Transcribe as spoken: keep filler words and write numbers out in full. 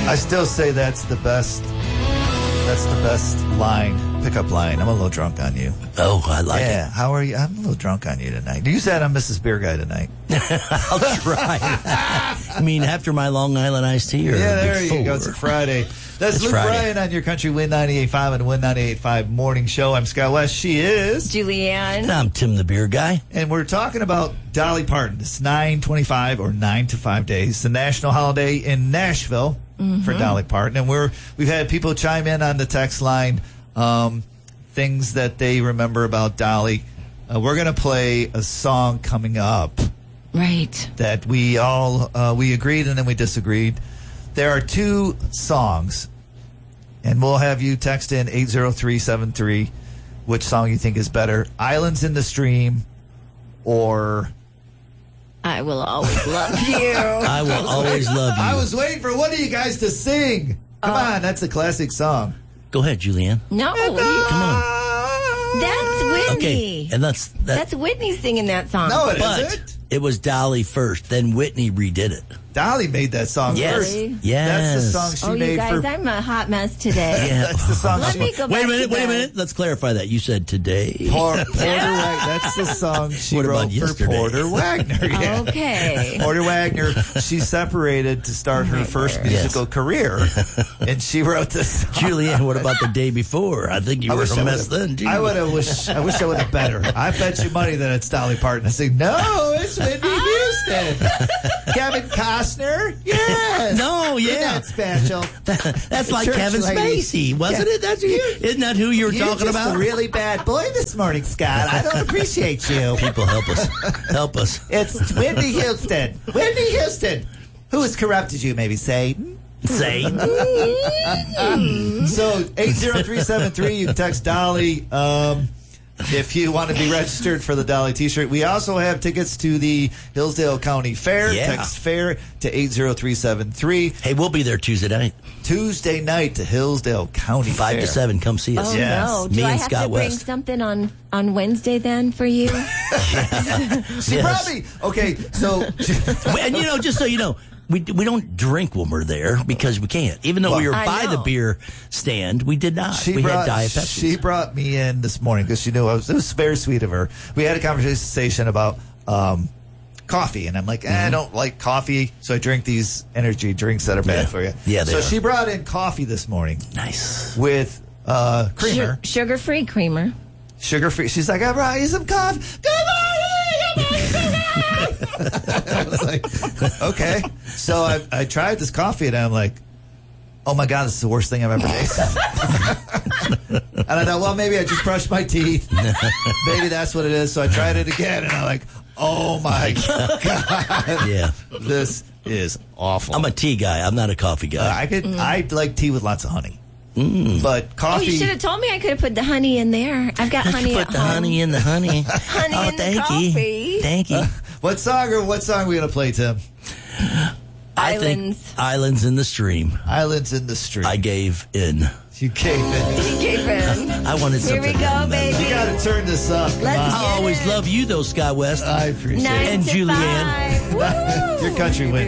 I still say that's the best. That's the best line, pickup line. I'm a little drunk on you. Oh, I like yeah. it. How are you? I'm a little drunk on you tonight. You said I'm Missus Beer Guy tonight. I'll try. I mean, after my Long Island iced tea, or yeah, there before. you go. It's a Friday. That's It's Luke Friday. Bryan on your Country Win ninety-eight point five and Win ninety-eight point five morning show. I'm Scott West. She is Julianne. And I'm Tim the Beer Guy. And we're talking about Dolly Parton. It's nine twenty-five or nine to five days. It's the national holiday in Nashville mm-hmm. for Dolly Parton. And we're, we've had people chime in on the text line, um, things that they remember about Dolly. Uh, we're going to play a song coming up. Right. That we all, uh, we agreed and then we disagreed. There are two songs. And we'll have you text in eight zero three seven three which song you think is better. Islands in the Stream or... I Will Always Love You. I Will Always Love You. I was waiting for one of you guys to sing. Come uh, on, that's a classic song. Go ahead, Julianne. No. Come on. That's Whitney. Okay, and that's... That, that's Whitney singing that song. No, it but isn't. It was Dolly first, then Whitney redid it. Dolly made that song yes. first. Yes. That's the song she oh, made you guys, for... I'm a hot mess today. Yeah. That's the song Let she... me go back Wait a minute, to wait a bed. minute. Let's clarify that. You said today. Por- Porter Wagner. That's the song she What about wrote for yesterday? Porter Wagner. Yeah. Okay. Porter Wagner, she separated to start her first musical Yes. career. And she wrote this song. Julianne, what about the day before? I think you I were wish a I mess would've- then, too. I would have wish I wish I would have better. I bet you money that it's Dolly Parton. I say, no, it's Whitney Houston. Kevin Costner? Yes. No, Isn't yeah. that special? That's like Church Kevin lady. Spacey, wasn't Yeah. it? That's Isn't that who you were You're talking just about? a really bad boy this morning, Scott. I don't appreciate you. People, help us. Help us. It's Whitney Houston. Whitney Houston. Who has corrupted you, maybe Satan? Say. So, eight zero three seven three, you can text Dolly um, if you want to be registered for the Dolly t-shirt. We also have tickets to the Hillsdale County Fair. Yeah. Text FAIR to eight zero three seven three. Hey, we'll be there Tuesday night. Tuesday night to Hillsdale County Five Fair. to seven. Come see us. Oh, Yes. no. Me Do I and have Scott to bring West. something on, on Wednesday then for you? She Yes. probably... Okay, so... And, you know, just so you know, we we don't drink when we're there because we can't. Even though Well, we were I by know. the beer stand, we did not. She we brought, had Diet Pepsi. She brought me in this morning because she knew I was. It was very sweet of her. We had a conversation about um, coffee, and I'm like, eh, Mm-hmm. I don't like coffee, so I drink these energy drinks that are bad Yeah. for you. Yeah, they So are. she brought in coffee this morning Nice. with uh, creamer, Sugar free creamer. sugar free. She's like, I brought you some coffee. Good morning. Good morning. I was like, okay. So I, I tried this coffee, and I'm like, oh my God, this is the worst thing I've ever tasted. And I thought, well, maybe I just brushed my teeth. Maybe that's what it is. So I tried it again, and I'm like, oh my God. Yeah. This is awful. I'm a tea guy. I'm not a coffee Uh, guy. I could, I like tea with lots of honey. Mm. But Oh, coffee. you should have told me I could have put the honey in there. I've got honey Put at the home. honey in the honey. Honey oh, in the thank coffee. you. Thank you. What song or what song are we going to play, Tim? I Islands. think Islands in the Stream. Islands in the Street. I gave in. You gave it. You gave in. I wanted Here something. we go, baby. You got to turn this up. Come Let's on. I always love you, though, Scott West. I appreciate Nine it. And to Julianne. five. Woo! Your country wins.